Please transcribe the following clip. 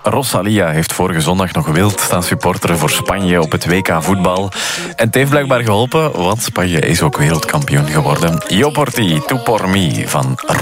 Rosalia heeft vorige zondag nog wild staan supporteren voor Spanje op het WK voetbal. En het heeft blijkbaar geholpen, want Spanje is ook wereldkampioen geworden. Io por ti, tu por mi van